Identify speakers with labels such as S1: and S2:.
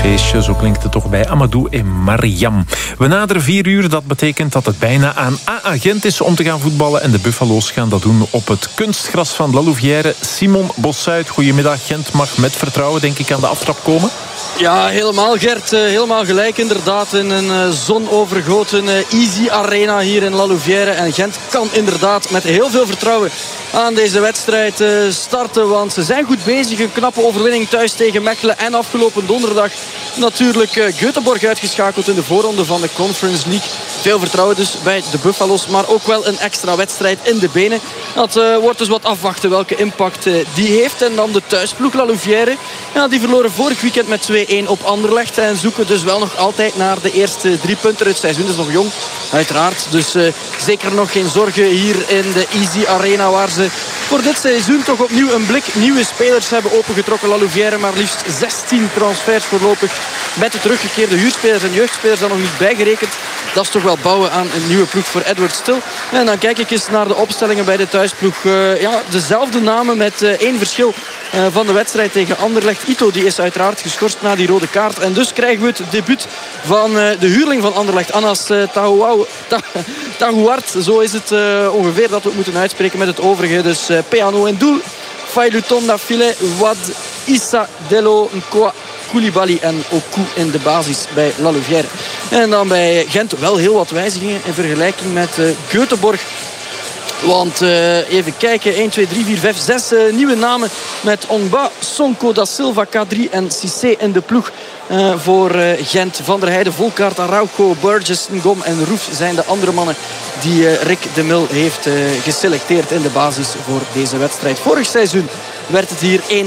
S1: feestje. Zo klinkt het toch bij Amadou en Mariam. We naderen 4 uur. Dat betekent dat het bijna aan AA Gent is om te gaan voetballen. En de Buffalo's gaan dat doen op het kunstgras van La Louvière. Simon Bossuit, goedemiddag. Gent mag met vertrouwen, denk ik, aan de aftrap komen.
S2: Ja, helemaal Gert. Helemaal gelijk inderdaad. In een zonovergoten Easy Arena hier in La Louvière. En Gent kan inderdaad met heel veel vertrouwen aan deze wedstrijd starten. Want ze zijn goed bezig. Een knappe overwinning thuis tegen Mechelen. En afgelopen donderdag natuurlijk Göteborg uitgeschakeld in de voorronde van de Conference League. Veel vertrouwen dus bij de Buffalo's. Maar ook wel een extra wedstrijd in de benen. Dat wordt dus wat afwachten welke impact die heeft. En dan de thuisploeg La Louvière. Ja, die verloren vorig weekend met 2-1 op Anderlecht. En zoeken dus wel nog altijd naar de eerste 3 punten. Het seizoen is nog jong, uiteraard. Dus zeker nog geen zorgen hier in de Easy Arena. Waar ze voor dit seizoen toch opnieuw een blik nieuwe spelers hebben opengetrokken. La Louvière maar liefst 16 transfers voorlopig. Met de teruggekeerde huurspelers en jeugdspelers dan nog niet bijgerekend. Dat is toch wel bouwen aan een nieuwe ploeg voor Edward Still. En dan kijk ik eens naar de opstellingen bij de thuisploeg. Dezelfde namen met 1 verschil van de wedstrijd tegen Anderlecht. Ito die is uiteraard geschorst na die rode kaart. En dus krijgen we het debuut van de huurling van Anderlecht. Anas Tahouart. Zo is het ongeveer dat we het moeten uitspreken met het overige. Dus Peano in doel. Failuton Dafile, Wad, Issa, Dello, Nkoa, Koulibaly en Oku in de basis bij La Louvière. En dan bij Gent wel heel wat wijzigingen in vergelijking met Göteborg. Want even kijken, 1, 2, 3, 4, 5, 6 nieuwe namen met Ongba, Sonko, Da Silva, K3 en Cissé in de ploeg. Voor Gent. Van der Heijden, Volkaart, Araujo, Burgess, Ngom en Roef zijn de andere mannen die Rick de Mil heeft geselecteerd in de basis voor deze wedstrijd. Vorig seizoen werd het hier 1-1